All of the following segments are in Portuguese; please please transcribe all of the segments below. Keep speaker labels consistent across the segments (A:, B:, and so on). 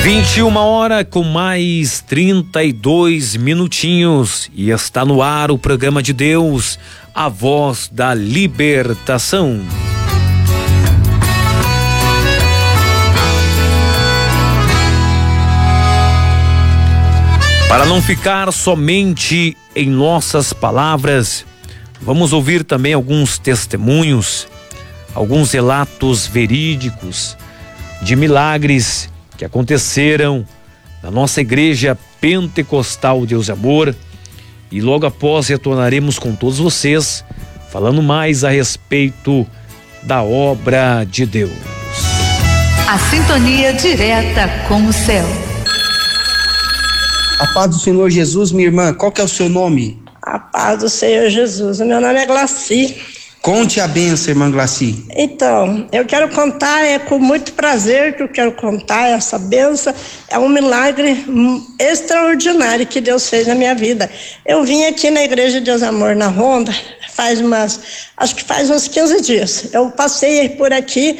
A: 21h com mais 32 minutinhos e está no ar o programa de Deus, a voz da libertação. Para não ficar somente em nossas palavras, vamos ouvir também alguns testemunhos, alguns relatos verídicos de milagres que aconteceram na nossa igreja pentecostal Deus Amor, e logo após retornaremos com todos vocês falando mais a respeito da obra de Deus.
B: A sintonia direta com o céu.
C: A paz do Senhor Jesus, minha irmã, qual que é o seu nome?
D: A paz do Senhor Jesus, o meu nome é Glaci.
C: Conte a bênção, irmã Glaci.
D: Então, eu quero contar, é com muito prazer que eu quero contar essa bênção. É um milagre extraordinário que Deus fez na minha vida. Eu vim aqui na Igreja de Deus Amor, na Ronda, acho que faz uns 15 dias. Eu passei por aqui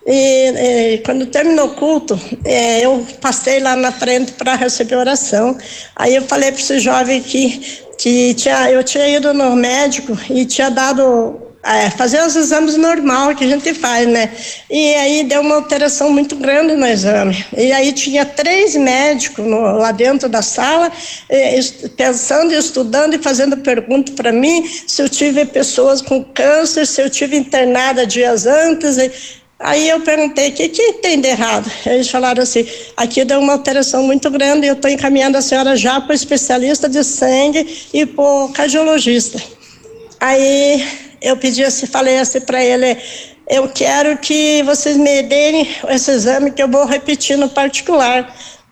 D: e quando terminou o culto, eu passei lá na frente para receber oração. Aí eu falei para esse jovem que eu tinha ido no médico e tinha dado... fazer os exames normal que a gente faz, né? E aí deu uma alteração muito grande no exame. E aí tinha 3 médicos lá dentro da sala, pensando e estudando e fazendo pergunta para mim se eu tive pessoas com câncer, se eu tive internada dias antes. Aí eu perguntei, o que tem de errado? Eles falaram assim, aqui deu uma alteração muito grande e eu estou encaminhando a senhora já para o especialista de sangue e para o cardiologista. Aí eu falei assim para ele, eu quero que vocês me deem esse exame que eu vou repetir no particular.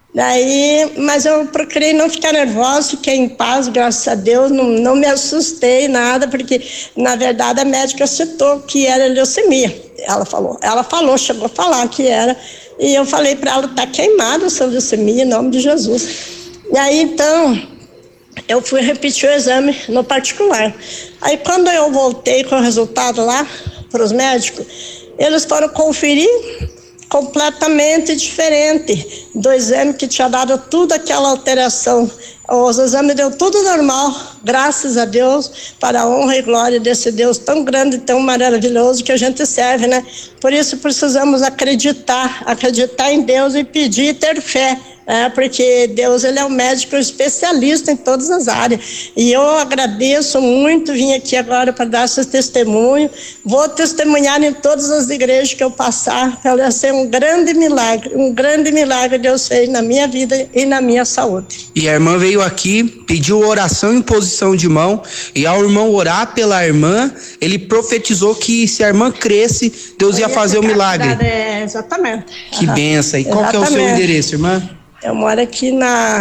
D: Mas eu procurei não ficar nervosa, fiquei em paz, graças a Deus, não me assustei nada, porque na verdade a médica citou que era leucemia. Ela falou, chegou a falar que era, e eu falei para ela, tá queimada essa leucemia em nome de Jesus. E aí então eu fui repetir o exame no particular. Aí quando eu voltei com o resultado lá para os médicos, eles foram conferir completamente diferente do exame que tinha dado tudo aquela alteração. Os exames deu tudo normal, graças a Deus, para a honra e glória desse Deus tão grande e tão maravilhoso que a gente serve, né? Por isso precisamos acreditar em Deus e pedir e ter fé. Porque Deus, ele é um médico especialista em todas as áreas, e eu agradeço muito, vim aqui agora para dar esse testemunho, vou testemunhar em todas as igrejas que eu passar, para ser um grande milagre Deus fez na minha vida e na minha saúde.
C: E a irmã veio aqui, pediu oração em posição de mão, e ao irmão orar pela irmã, ele profetizou que se a irmã cresce, Deus ia fazer o milagre.
D: Exatamente.
C: Que benção. E qual que é o seu endereço, irmã?
D: Eu moro aqui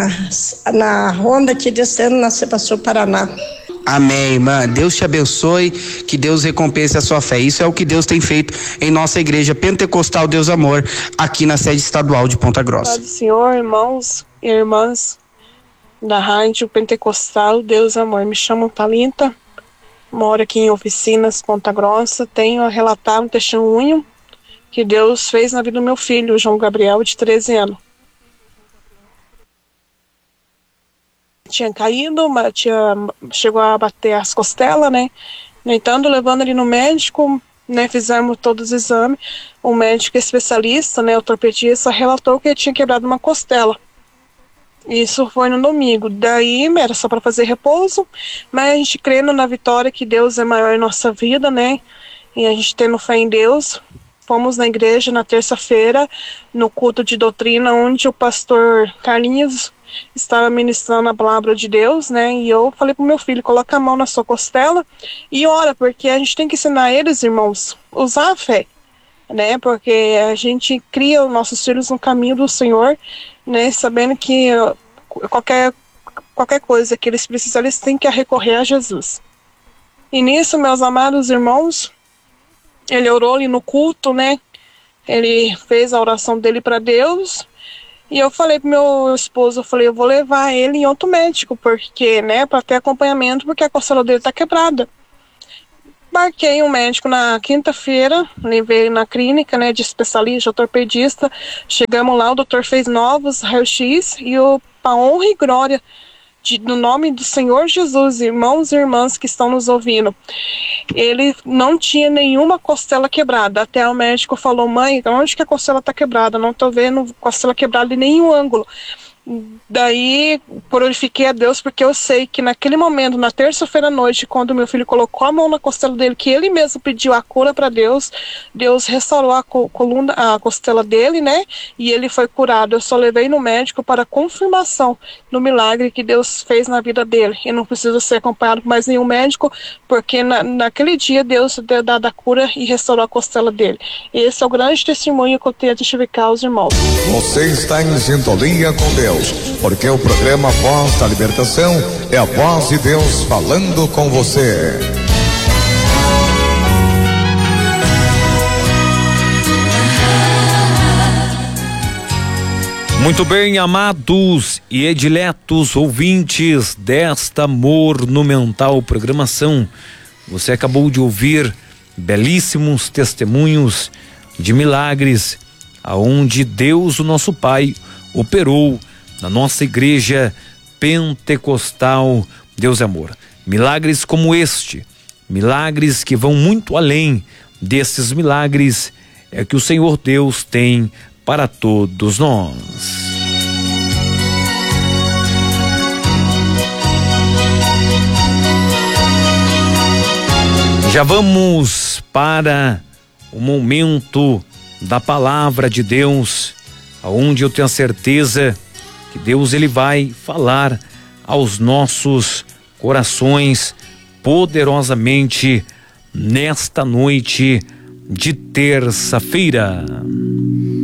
D: na Ronda, aqui descendo na Sebastião, Paraná.
C: Amém, irmã. Deus te abençoe, que Deus recompense a sua fé. Isso é o que Deus tem feito em nossa igreja pentecostal Deus Amor, aqui na sede estadual de Ponta Grossa.
E: Obrigado, Senhor, irmãos e irmãs da rádio pentecostal Deus Amor. Me chamo Thalita, moro aqui em Oficinas, Ponta Grossa. Tenho a relatar um testemunho que Deus fez na vida do meu filho, João Gabriel, de 13 anos. Tinha caído, chegou a bater as costelas, né? No entanto, levando ele no médico, né? Fizemos todos os exames. O médico especialista, né? O ortopedista, relatou que ele tinha quebrado uma costela. Isso foi no domingo. Daí era só para fazer repouso, mas a gente crendo na vitória, que Deus é maior em nossa vida, né? E a gente tendo fé em Deus, fomos na igreja na terça-feira, no culto de doutrina, onde o pastor Carlinhos estava ministrando a palavra de Deus, né? E eu falei pro meu filho, coloca a mão na sua costela e ora, porque a gente tem que ensinar eles, irmãos, usar a fé, né? Porque a gente cria os nossos filhos no caminho do Senhor, né? Sabendo que qualquer coisa que eles precisam, eles têm que recorrer a Jesus. E nisso, meus amados irmãos, ele orou ali no culto, né? Ele fez a oração dele para Deus. E eu falei pro meu esposo, eu vou levar ele em outro médico, porque, né, para ter acompanhamento, porque a costela dele tá quebrada. Marquei um médico na quinta-feira, levei ele na clínica, né, de especialista, ortopedista. Chegamos lá, o doutor fez novos raio-x e para honra e glória no nome do Senhor Jesus, irmãos e irmãs que estão nos ouvindo, ele não tinha nenhuma costela quebrada. Até o médico falou: mãe, onde que a costela está quebrada? Não estou vendo costela quebrada em nenhum ângulo. Daí, glorifiquei a Deus, porque eu sei que naquele momento, na terça-feira à noite, quando meu filho colocou a mão na costela dele, que ele mesmo pediu a cura para Deus, Deus restaurou a coluna, a costela dele, né? E ele foi curado. Eu só levei no médico para confirmação do milagre que Deus fez na vida dele. E não precisa ser acompanhado por mais nenhum médico, porque naquele dia Deus deu a cura e restaurou a costela dele. Esse é o grande testemunho que eu tenho a testificar aos irmãos.
F: Você está em sintonia com Deus, porque o programa Voz da Libertação é a voz de Deus falando com você.
A: Muito bem, amados e ediletos ouvintes desta monumental programação, você acabou de ouvir belíssimos testemunhos de milagres aonde Deus, o nosso Pai, operou na nossa igreja pentecostal Deus é Amor. Milagres como este, milagres que vão muito além desses milagres, é que o Senhor Deus tem para todos nós. Já vamos para o momento da palavra de Deus, aonde eu tenho a certeza que Deus ele vai falar aos nossos corações poderosamente nesta noite de terça-feira.